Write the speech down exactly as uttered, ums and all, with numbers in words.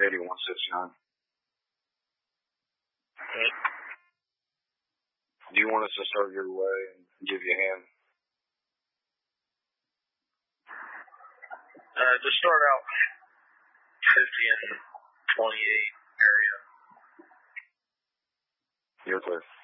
eighty-one sixty-nine. Okay. Do you want us to start your way and give you a hand? Uh, just start out fifty and twenty-eight area. You're clear.